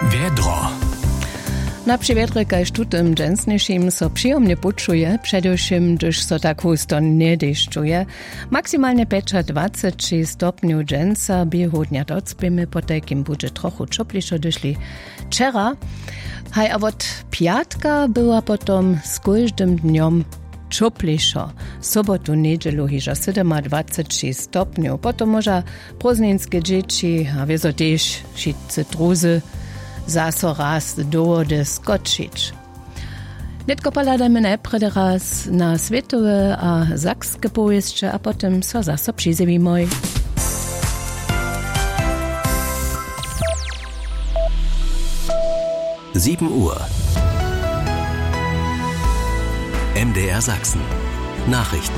Wiedro. Na przywietrze kaj sztutem dżęsniejszym so przyjemnie poczuje, przedewším, gdyż so tak husto nie deszczuje. Maksymalnie 25 stopniów dżęsa biehodnia docpimy, po takim będzie trochę czoplišo doszli. Wczera, a od piatka była potom z każdym dniem czoplišo. Sobotu, niedzielu hižo 27 stopniów. Potom może prozninskie dzieci, a wieso też wszyscy druzy, zaso raz dowody skoczyć. Netko paladamy najpredy raz na światowe a zakskie powieście, a potem so zaso przyzywimy. Uhr. MDR Sachsen. Nachrichten.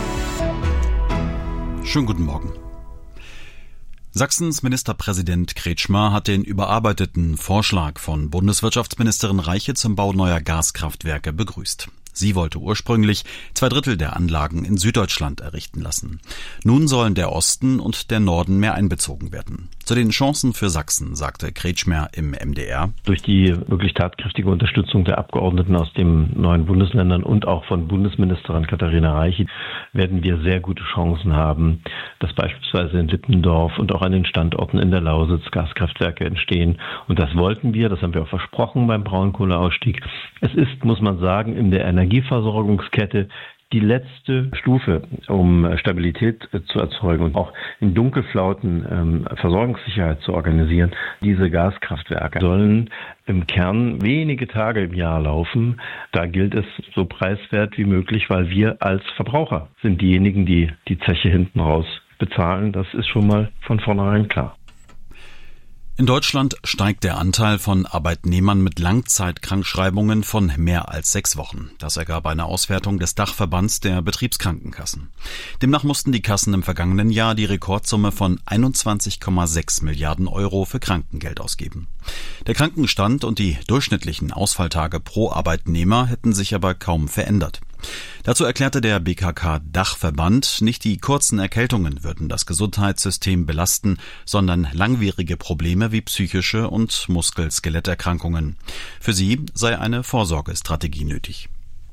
Schönen guten Morgen. Sachsens Ministerpräsident Kretschmer hat den überarbeiteten Vorschlag von Bundeswirtschaftsministerin Reiche zum Bau neuer Gaskraftwerke begrüßt. Sie wollte ursprünglich 2/3 der Anlagen in Süddeutschland errichten lassen. Nun sollen der Osten und der Norden mehr einbezogen werden. Zu den Chancen für Sachsen sagte Kretschmer im MDR: Durch die wirklich tatkräftige Unterstützung der Abgeordneten aus den neuen Bundesländern und auch von Bundesministerin Katharina Reiche werden wir sehr gute Chancen haben, dass beispielsweise in Lippendorf und auch an den Standorten in der Lausitz Gaskraftwerke entstehen. Und das wollten wir, das haben wir auch versprochen beim Braunkohleausstieg. Es ist, muss man sagen, in der Energieversorgungskette die letzte Stufe, um Stabilität zu erzeugen und auch in Dunkelflauten Versorgungssicherheit zu organisieren. Diese Gaskraftwerke sollen im Kern wenige Tage im Jahr laufen. Da gilt es so preiswert wie möglich, weil wir als Verbraucher sind diejenigen, die die Zeche hinten raus bezahlen. Das ist schon mal von vornherein klar. In Deutschland steigt der Anteil von Arbeitnehmern mit Langzeitkrankschreibungen von mehr als 6 Wochen. Das ergab eine Auswertung des Dachverbands der Betriebskrankenkassen. Demnach mussten die Kassen im vergangenen Jahr die Rekordsumme von 21,6 Milliarden Euro für Krankengeld ausgeben. Der Krankenstand und die durchschnittlichen Ausfalltage pro Arbeitnehmer hätten sich aber kaum verändert. Dazu erklärte der BKK-Dachverband, nicht die kurzen Erkältungen würden das Gesundheitssystem belasten, sondern langwierige Probleme wie psychische und Muskel-Skeletterkrankungen. Für sie sei eine Vorsorgestrategie nötig.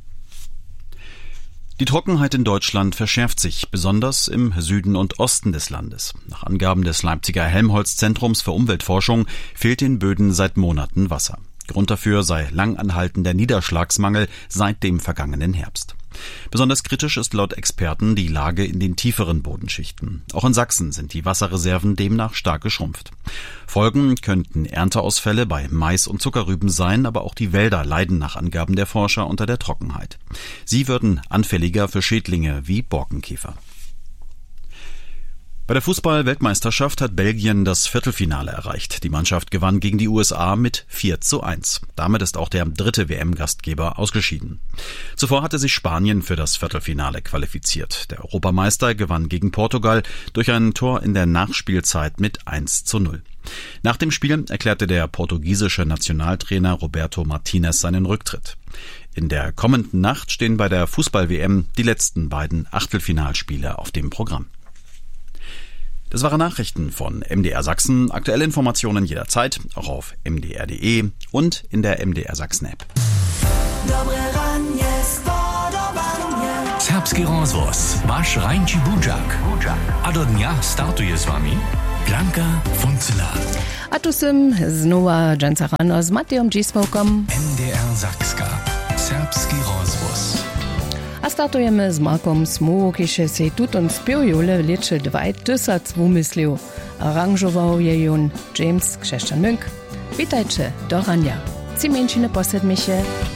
Die Trockenheit in Deutschland verschärft sich, besonders im Süden und Osten des Landes. Nach Angaben des Leipziger Helmholtz-Zentrums für Umweltforschung fehlt den Böden seit Monaten Wasser. Grund dafür sei lang anhaltender Niederschlagsmangel seit dem vergangenen Herbst. Besonders kritisch ist laut Experten die Lage in den tieferen Bodenschichten. Auch in Sachsen sind die Wasserreserven demnach stark geschrumpft. Folgen könnten Ernteausfälle bei Mais und Zuckerrüben sein, aber auch die Wälder leiden nach Angaben der Forscher unter der Trockenheit. Sie würden anfälliger für Schädlinge wie Borkenkäfer. Bei der Fußball-Weltmeisterschaft hat Belgien das Viertelfinale erreicht. Die Mannschaft gewann gegen die USA mit 4:1. Damit ist auch der 3. WM-Gastgeber ausgeschieden. Zuvor hatte sich Spanien für das Viertelfinale qualifiziert. Der Europameister gewann gegen Portugal durch ein Tor in der Nachspielzeit mit 1:0. Nach dem Spiel erklärte der portugiesische Nationaltrainer Roberto Martinez seinen Rücktritt. In der kommenden Nacht stehen bei der Fußball-WM die letzten beiden Achtelfinalspiele auf dem Programm. Das waren Nachrichten von MDR Sachsen. Aktuelle Informationen jederzeit, auch auf mdr.de und in der MDR Sachsen App. Serbski rozvoz, vaš Rajnči Budžak. A do dnia startuje s vami Blanka Funzela. A tu sem znova dżęca rano z Matejom Dzismokom. MDR Sakska. Serbski rozvoz. A startujemy z Markom Smoh, kiedy się tutun spiewjule w liczy 2000 wymyślił. Aranżował je ją James Krzeszczan-Münk. Witajcie, do rania. Ci mężczyzny posadmy się.